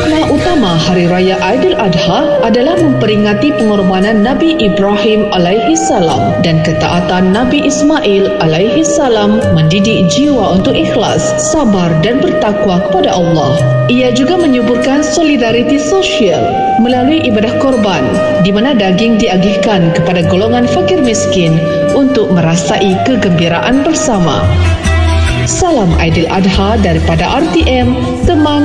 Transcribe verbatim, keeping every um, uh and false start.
Makna utama Hari Raya Aidiladha adalah memperingati pengorbanan Nabi Ibrahim alaihi salam dan ketaatan Nabi Ismail alaihi salam mendidik jiwa untuk ikhlas, sabar dan bertakwa kepada Allah. Ia juga menyuburkan solidariti sosial melalui ibadah korban di mana daging diagihkan kepada golongan fakir miskin untuk merasai kegembiraan bersama. Salam Aidiladha daripada R T M, teman